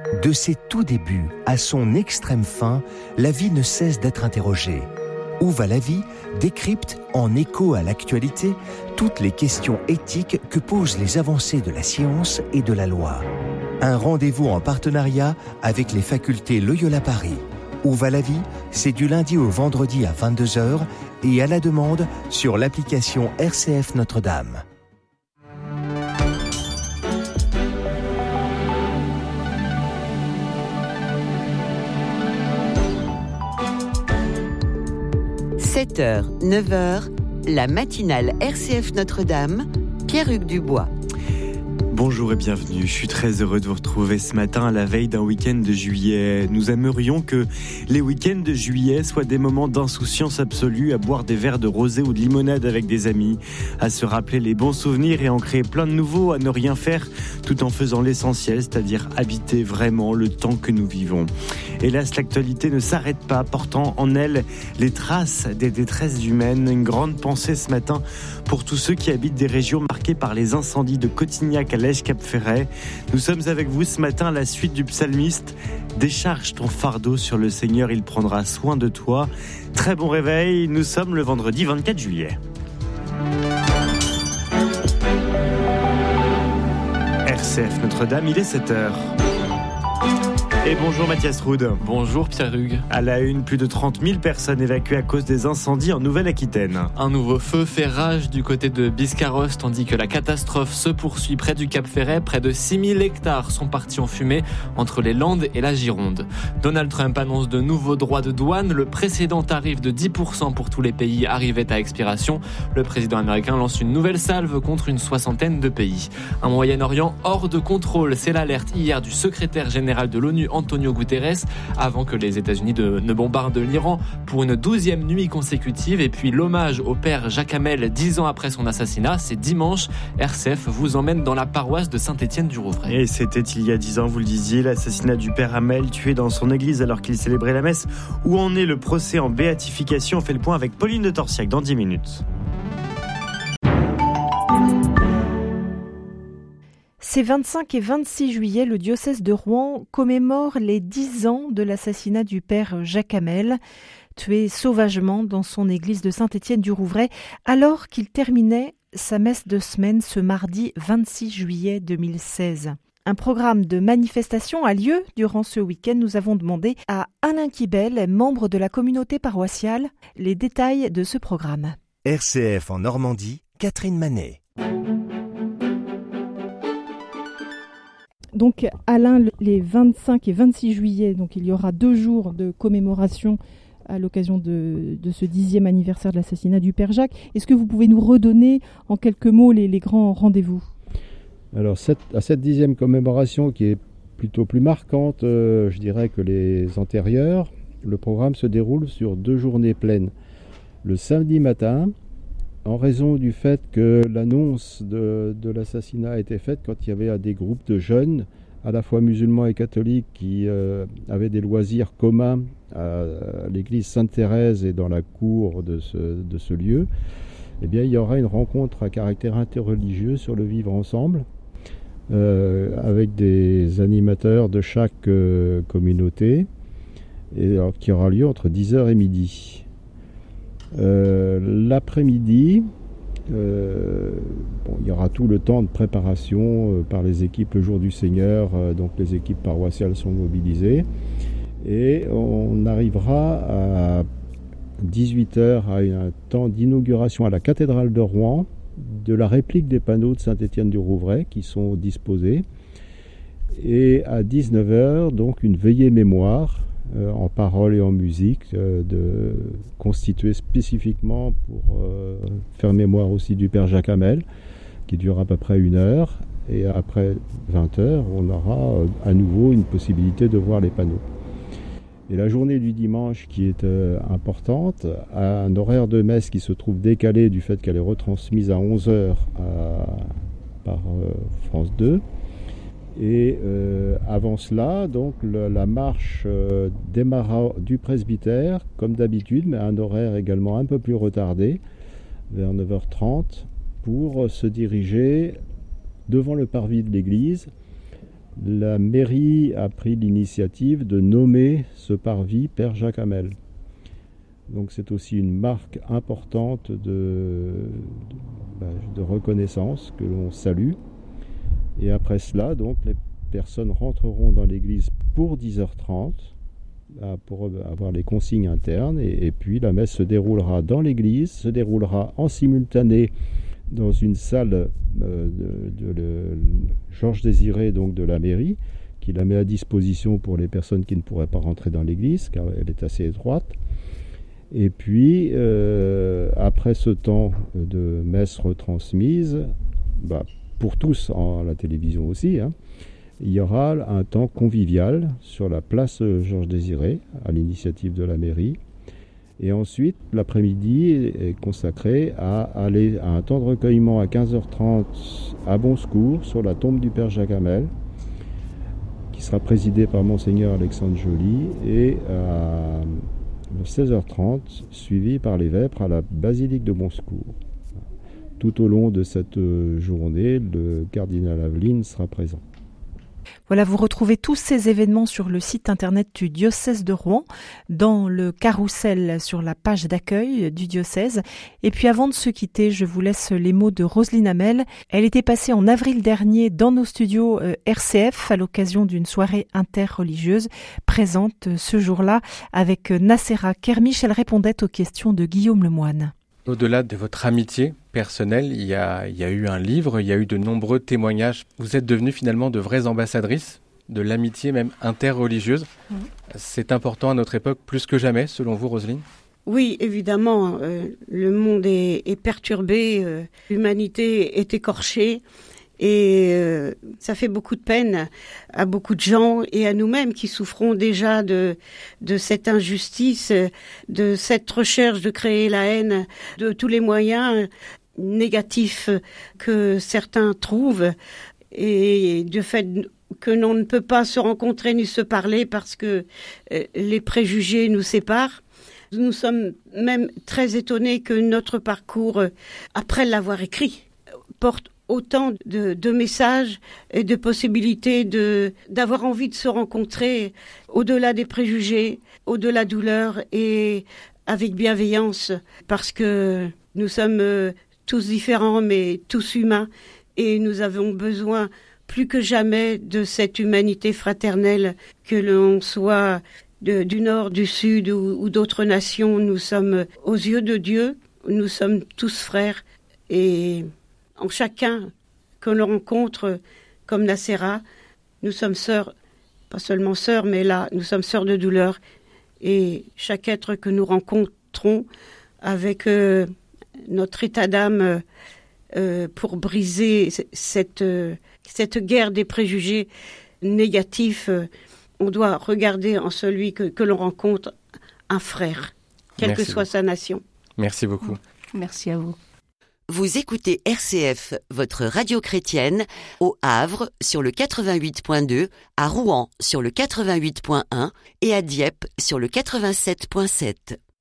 De ses tout débuts à son extrême fin, la vie ne cesse d'être interrogée. Où va la vie décrypte, en écho à l'actualité, toutes les questions éthiques que posent les avancées de la science et de la loi. Un rendez-vous en partenariat avec les facultés Loyola Paris. Où va la vie? C'est du lundi au vendredi à 22h et à la demande sur l'application RCF Notre-Dame. « 7h, 9h, la matinale RCF Notre-Dame, Pierre-Hugues Dubois. Bonjour et bienvenue, je suis très heureux de vous retrouver ce matin à la veille d'un week-end de juillet. Nous aimerions que les week-ends de juillet soient des moments d'insouciance absolue, à boire des verres de rosé ou de limonade avec des amis, à se rappeler les bons souvenirs et en créer plein de nouveaux, à ne rien faire tout en faisant l'essentiel, c'est-à-dire habiter vraiment le temps que nous vivons. Hélas, l'actualité ne s'arrête pas, portant en elle les traces des détresses humaines. Une grande pensée ce matin pour tous ceux qui habitent des régions marquées par les incendies de Cotignac à Lège-Cap-Ferret. Nous sommes avec vous ce matin à la suite du psalmiste. Décharge ton fardeau sur le Seigneur, il prendra soin de toi. Très bon réveil, nous sommes le vendredi 24 juillet. RCF Notre-Dame, il est 7h. Et bonjour Mathias Roud. Bonjour Pierre-Hugues. À la une, plus de 30 000 personnes évacuées à cause des incendies en Nouvelle-Aquitaine. Un nouveau feu fait rage du côté de Biscarrosse, tandis que la catastrophe se poursuit près du Cap-Ferret. Près de 6 000 hectares sont partis en fumée entre les Landes et la Gironde. Donald Trump annonce de nouveaux droits de douane. Le précédent tarif de 10% pour tous les pays arrivait à expiration. Le président américain lance une nouvelle salve contre une soixantaine de pays. Un Moyen-Orient hors de contrôle, c'est l'alerte hier du secrétaire général de l'ONU, Antonio Guterres, avant que les États-Unis ne bombardent l'Iran pour une 12e nuit consécutive. Et puis l'hommage au père Jacques Hamel 10 ans après son assassinat, c'est dimanche. RCF vous emmène dans la paroisse de Saint-Étienne-du-Rouvray. Et c'était il y a 10 ans, vous le disiez, l'assassinat du père Hamel, tué dans son église alors qu'il célébrait la messe. Où en est le procès en béatification? On fait le point avec Pauline de Torsiac dans 10 minutes. Ces 25 et 26 juillet, le diocèse de Rouen commémore les 10 ans de l'assassinat du père Jacques Hamel, tué sauvagement dans son église de Saint-Étienne-du-Rouvray, alors qu'il terminait sa messe de semaine ce mardi 26 juillet 2016. Un programme de manifestation a lieu durant ce week-end. Nous avons demandé à Alain Kibel, membre de la communauté paroissiale, les détails de ce programme. RCF en Normandie, Catherine Manet. Donc Alain, les 25 et 26 juillet, donc il y aura 2 jours de commémoration à l'occasion de ce 10e anniversaire de l'assassinat du père Jacques. Est-ce que vous pouvez nous redonner en quelques mots les grands rendez-vous? Alors à cette 10e commémoration qui est plutôt plus marquante, je dirais que les antérieures, le programme se déroule sur 2 journées pleines. Le samedi matin, en raison du fait que l'annonce de l'assassinat a été faite quand il y avait des groupes de jeunes, à la fois musulmans et catholiques, qui avaient des loisirs communs à l'église Sainte-Thérèse et dans la cour de ce lieu, eh bien, il y aura une rencontre à caractère interreligieux sur le vivre ensemble, avec des animateurs de chaque communauté, et alors, qui aura lieu entre 10h et midi. L'après-midi, il y aura tout le temps de préparation par les équipes le jour du Seigneur, donc les équipes paroissiales sont mobilisées, et on arrivera à 18h à un temps d'inauguration à la cathédrale de Rouen de la réplique des panneaux de Saint-Étienne-du-Rouvray qui sont disposés, et à 19h donc une veillée mémoire en paroles et en musique, constituée spécifiquement pour faire mémoire aussi du père Jacques Hamel, qui dure à peu près 1 heure, et après 20h, on aura à nouveau une possibilité de voir les panneaux. Et la journée du dimanche, qui est importante, a un horaire de messe qui se trouve décalé du fait qu'elle est retransmise à 11h par France 2. Et avant cela, donc la marche démarra du presbytère, comme d'habitude, mais à un horaire également un peu plus retardé, vers 9h30, pour se diriger devant le parvis de l'église, la mairie a pris l'initiative de nommer ce parvis Père Jacques Hamel. Donc c'est aussi une marque importante de reconnaissance que l'on salue. Et après cela, donc, les personnes rentreront dans l'église pour 10h30 pour avoir les consignes internes. Et puis la messe se déroulera dans l'église, se déroulera en simultané dans une salle de Georges Désiré, donc de la mairie, qui la met à disposition pour les personnes qui ne pourraient pas rentrer dans l'église, car elle est assez étroite. Et puis, après ce temps de messe retransmise, pour tous, à la télévision aussi, il y aura un temps convivial sur la place Georges Désiré, à l'initiative de la mairie. Et ensuite, l'après-midi est consacré à aller à un temps de recueillement à 15h30 à Bonsecours, sur la tombe du Père Jacques Hamel, qui sera présidé par Monseigneur Alexandre Joly, et à 16h30, suivi par les vêpres à la basilique de Bonsecours. Tout au long de cette journée, le cardinal Aveline sera présent. Voilà, vous retrouvez tous ces événements sur le site internet du diocèse de Rouen, dans le carrousel sur la page d'accueil du diocèse. Et puis avant de se quitter, je vous laisse les mots de Roselyne Hamel. Elle était passée en avril dernier dans nos studios RCF à l'occasion d'une soirée interreligieuse, présente ce jour-là avec Nacera Kermiche. Elle répondait aux questions de Guillaume Lemoine. Au-delà de votre amitié personnelle, il y a eu un livre, il y a eu de nombreux témoignages. Vous êtes devenues finalement de vraies ambassadrices de l'amitié même interreligieuse. C'est important à notre époque plus que jamais, selon vous, Roselyne ? Oui, évidemment, le monde est perturbé, l'humanité est écorchée. Et ça fait beaucoup de peine à beaucoup de gens et à nous-mêmes qui souffrons déjà de cette injustice, de cette recherche de créer la haine, de tous les moyens négatifs que certains trouvent, et du fait que l'on ne peut pas se rencontrer ni se parler parce que les préjugés nous séparent. Nous sommes même très étonnés que notre parcours, après l'avoir écrit, porte autant de messages et de possibilités d'avoir envie de se rencontrer au-delà des préjugés, au-delà de la douleur et avec bienveillance, parce que nous sommes tous différents mais tous humains et nous avons besoin plus que jamais de cette humanité fraternelle, que l'on soit du nord, du sud ou d'autres nations. Nous sommes aux yeux de Dieu, nous sommes tous frères et en chacun que l'on rencontre, comme Nacera, nous sommes sœurs, pas seulement sœurs, mais là, nous sommes sœurs de douleur. Et chaque être que nous rencontrons avec notre état d'âme pour briser cette guerre des préjugés négatifs, on doit regarder en celui que l'on rencontre un frère, quelle que soit sa nation. Merci beaucoup. Merci à vous. Vous écoutez RCF, votre radio chrétienne, au Havre sur le 88.2, à Rouen sur le 88.1 et à Dieppe sur le 87.7.